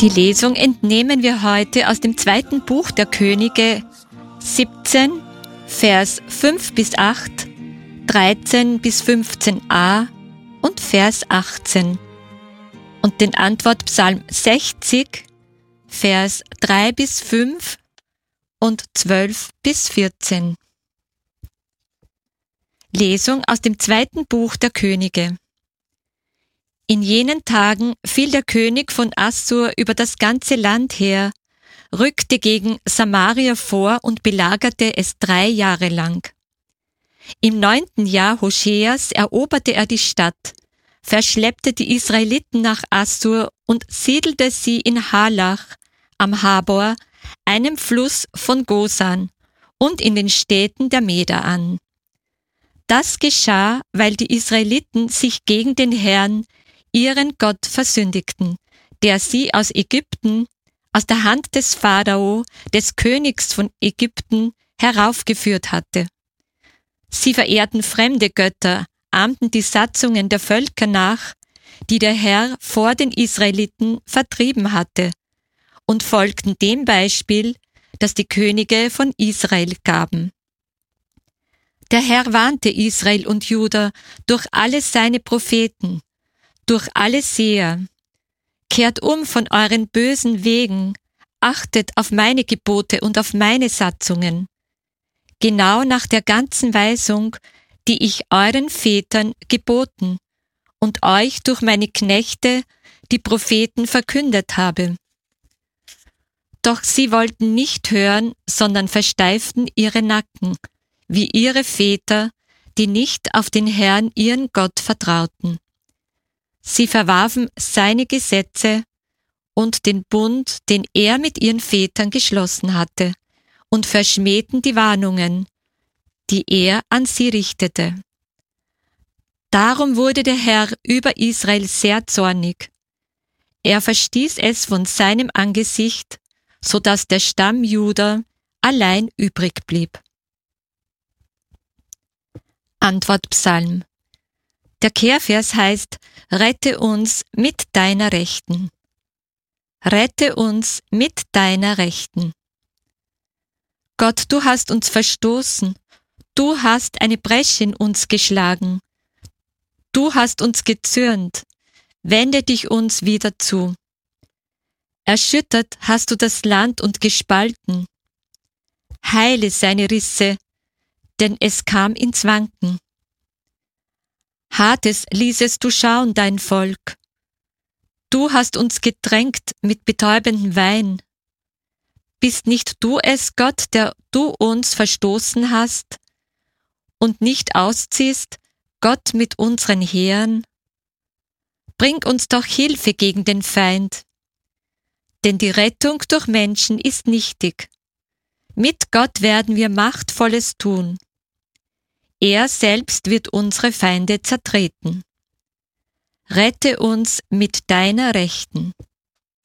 Die Lesung entnehmen wir heute aus dem 2. Buch der Könige 17, Vers 5 bis 8, 13 bis 15a und Vers 18 und den Antwortpsalm 60, Vers 3 bis 5 und 12 bis 14. Lesung aus dem 2. Buch der Könige. In jenen Tagen fiel der König von Assur über das ganze Land her, rückte gegen Samaria vor und belagerte es 3 Jahre lang. Im 9. Jahr Hoscheas eroberte er die Stadt, verschleppte die Israeliten nach Assur und siedelte sie in Halach am Habor, einem Fluss von Gosan, und in den Städten der Meder an. Das geschah, weil die Israeliten sich gegen den Herrn, ihren Gott, versündigten, der sie aus Ägypten, aus der Hand des Pharao, des Königs von Ägypten, heraufgeführt hatte. Sie verehrten fremde Götter, ahmten die Satzungen der Völker nach, die der Herr vor den Israeliten vertrieben hatte, und folgten dem Beispiel, das die Könige von Israel gaben. Der Herr warnte Israel und Juda durch alle seine Propheten, durch alle Seher: Kehrt um von euren bösen Wegen, achtet auf meine Gebote und auf meine Satzungen, genau nach der ganzen Weisung, die ich euren Vätern geboten und euch durch meine Knechte, die Propheten, verkündet habe. Doch sie wollten nicht hören, sondern versteiften ihre Nacken, wie ihre Väter, die nicht auf den Herrn, ihren Gott, vertrauten. Sie verwarfen seine Gesetze und den Bund, den er mit ihren Vätern geschlossen hatte, und verschmähten die Warnungen, die er an sie richtete. Darum wurde der Herr über Israel sehr zornig. Er verstieß es von seinem Angesicht, so dass der Stamm Juda allein übrig blieb. Antwortpsalm. Der Kehrvers heißt: Rette uns mit deiner Rechten. Rette uns mit deiner Rechten. Gott, du hast uns verstoßen, du hast eine Bresche in uns geschlagen, du hast uns gezürnt, wende dich uns wieder zu. Erschüttert hast du das Land und gespalten. Heile seine Risse, denn es kam ins Wanken. Hades ließest du schauen, dein Volk. Du hast uns getränkt mit betäubendem Wein. Bist nicht du es, Gott, der du uns verstoßen hast und nicht ausziehst, Gott mit unseren Heeren? Bring uns doch Hilfe gegen den Feind, denn die Rettung durch Menschen ist nichtig. Mit Gott werden wir Machtvolles tun. Er selbst wird unsere Feinde zertreten. Rette uns mit deiner Rechten.